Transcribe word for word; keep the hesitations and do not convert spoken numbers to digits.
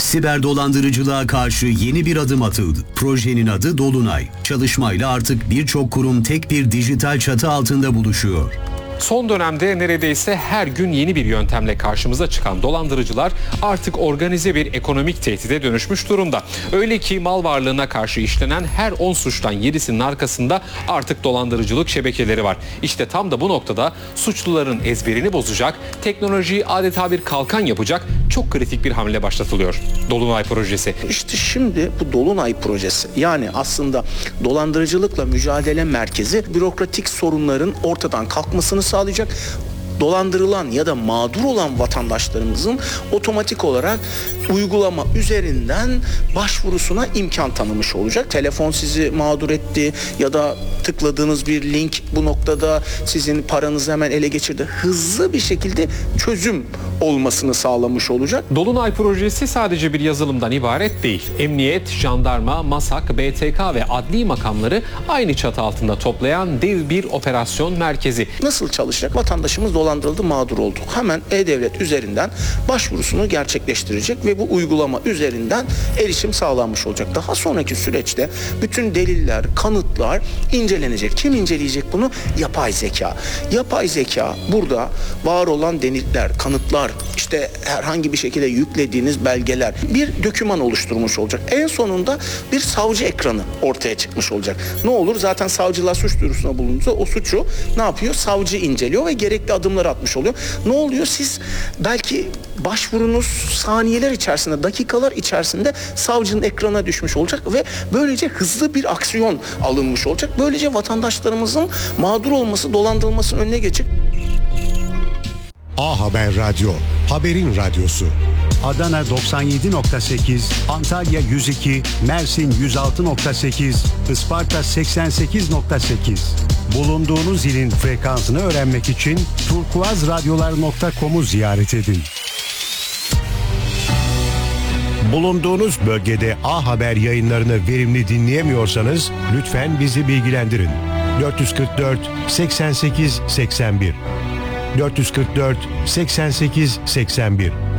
Siber dolandırıcılığa karşı yeni bir adım atıldı. Projenin adı Dolunay. Çalışmayla artık birçok kurum tek bir dijital çatı altında buluşuyor. Son dönemde neredeyse her gün yeni bir yöntemle karşımıza çıkan dolandırıcılar artık organize bir ekonomik tehdide dönüşmüş durumda. Öyle ki mal varlığına karşı işlenen her on suçtan yedisinin arkasında artık dolandırıcılık şebekeleri var. İşte tam da bu noktada suçluların ezberini bozacak, teknolojiyi adeta bir kalkan yapacak çok kritik bir hamle başlatılıyor. Dolunay projesi. İşte şimdi bu Dolunay projesi, yani aslında dolandırıcılıkla mücadele merkezi bürokratik sorunların ortadan kalkmasını sağlayacak. Dolandırılan ya da mağdur olan vatandaşlarımızın otomatik olarak uygulama üzerinden başvurusuna imkan tanımış olacak. Telefon sizi mağdur etti ya da tıkladığınız bir link bu noktada sizin paranızı hemen ele geçirdi. Hızlı bir şekilde çözüm olmasını sağlamış olacak. Dolunay projesi sadece bir yazılımdan ibaret değil. Emniyet, jandarma, MASAK, B T K ve adli makamları aynı çatı altında toplayan dev bir operasyon merkezi. Nasıl çalışacak? Vatandaşımız dolandırıldı, mağdur oldu. Hemen E-Devlet üzerinden başvurusunu gerçekleştirecek ve bu uygulama üzerinden erişim sağlanmış olacak. Daha sonraki süreçte bütün deliller, kanıtlar incelenecek. Kim inceleyecek bunu? Yapay zeka. Yapay zeka burada var olan deliller, kanıtlar, işte herhangi bir şekilde yüklediğiniz belgeler bir doküman oluşturmuş olacak. En sonunda bir savcı ekranı ortaya çıkmış olacak. Ne olur? Zaten savcılar suç duyurusuna bulunduğunda o suçu ne yapıyor? Savcı inceliyor ve gerekli adımlar atmış oluyor. Ne oluyor? Siz belki başvurunuz saniyeler içerisinde, dakikalar içerisinde savcının ekrana düşmüş olacak ve böylece hızlı bir aksiyon alınmış olacak. Böylece vatandaşlarımızın mağdur olması, dolandırılmasının önüne geçecek. A Haber Radyo, haberin radyosu. Adana doksan yedi nokta sekiz, Antalya yüz iki, Mersin yüz altı nokta sekiz, Isparta seksen sekiz nokta sekiz. Bulunduğunuz ilin frekansını öğrenmek için turkuazradyolar nokta com'u ziyaret edin. Bulunduğunuz bölgede A Haber yayınlarını verimli dinleyemiyorsanız lütfen bizi bilgilendirin. dört yüz kırk dört seksen sekiz seksen bir dört yüz kırk dört seksen sekiz seksen bir